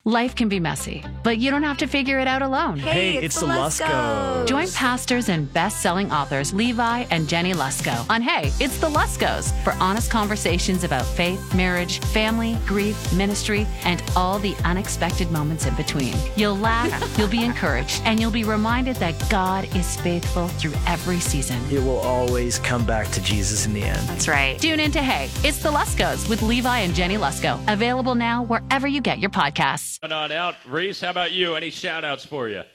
Life can be messy, but you don't have to figure it out alone. Hey, it's the Luskos. Join pastors and best-selling authors Levi and Jenny Lusko on Hey, It's the Luskos for honest conversations about faith, marriage, family, grief, ministry, and all the unexpected moments in between. You'll laugh, you'll be encouraged, and you'll be reminded that God is faithful through every season. It will always come back to Jesus in the end. That's right. Tune in to Hey, It's the Luskos with Levi and Jenny Lusko. Available now wherever you get your podcasts. On out. Reese, how about you? Any shout-outs for you?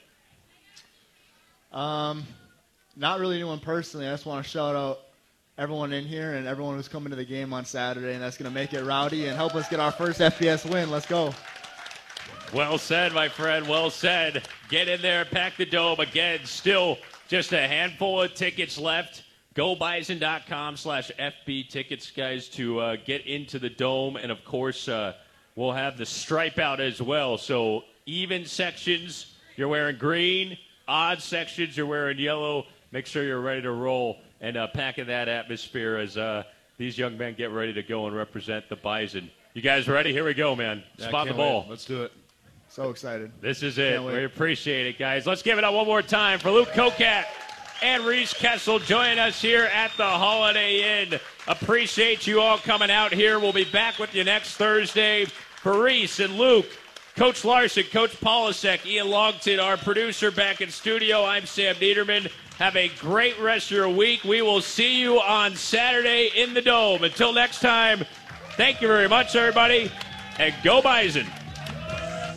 Not really anyone personally. I just want to shout out everyone in here and everyone who's coming to the game on Saturday, and that's going to make it rowdy and help us get our first FBS win. Let's go. Well said, my friend. Well said. Get in there, pack the dome. Again, still just a handful of tickets left. GoBison.com/FB tickets, guys, to get into the dome. And, of course, we'll have the stripe out as well. So even sections, you're wearing green. Odd sections, you're wearing yellow. Make sure you're ready to roll and pack in that atmosphere as these young men get ready to go and represent the Bison. You guys ready? Here we go, man. Spot the ball. Wait. Let's do it. So excited. This is it. We appreciate it, guys. Let's give it up one more time for Luke Kokat and Reese Kessel joining us here at the Holiday Inn. Appreciate you all coming out here. We'll be back with you next Thursday. For Reese and Luke, Coach Larson, Coach Polasek, Ian Longton, our producer back in studio. I'm Sam Niederman. Have a great rest of your week. We will see you on Saturday in the Dome. Until next time, thank you very much, everybody, and go Bison.